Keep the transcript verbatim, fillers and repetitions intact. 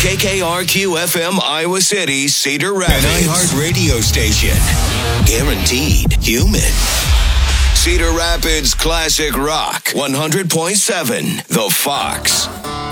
K K R Q F M Iowa City, Cedar Rapids. An iHeart radio station. Guaranteed human. Cedar Rapids Classic Rock one hundred point seven, The Fox.